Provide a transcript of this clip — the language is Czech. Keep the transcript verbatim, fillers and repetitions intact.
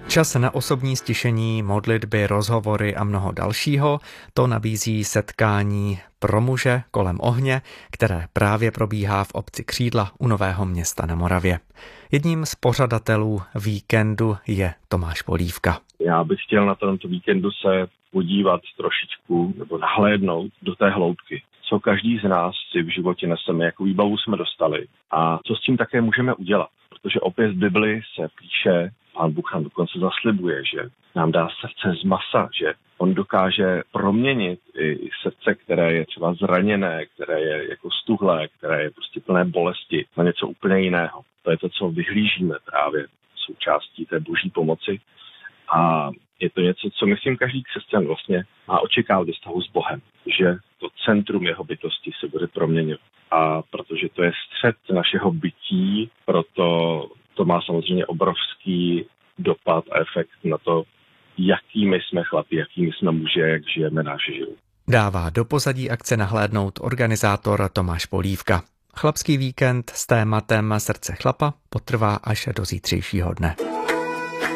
Čas na osobní stišení, modlitby, rozhovory a mnoho dalšího, to nabízí setkání pro muže kolem ohně, které právě probíhá v obci Křídla u Nového Města na Moravě. Jedním z pořadatelů víkendu je Tomáš Polívka. Já bych chtěl na tomto víkendu se podívat trošičku nebo nahlédnout do té hloubky. Co každý z nás si v životě neseme, jakou výbavu jsme dostali a co s tím také můžeme udělat. Protože opět v Bibli se píše, Pán Bůh nám dokonce zaslibuje, že nám dá srdce z masa, že on dokáže proměnit i srdce, které je třeba zraněné, které je jako stuhlé, které je prostě plné bolesti, na něco úplně jiného. To je to, co vyhlížíme právě součástí té boží pomoci. A je to něco, co myslím každý křesťan vlastně má očekávat ve vztahu s Bohem, že to centrum jeho bytosti se bude proměňovat. A protože to je střed našeho bytí, proto to má samozřejmě obrovský dopad a efekt na to, jakými jsme chlapi, jakými jsme muži, jak žijeme náš život. Dává do pozadí akce nahlédnout organizátor Tomáš Polívka. Chlapský víkend s tématem Srdce chlapa potrvá až do zítřejšího dne.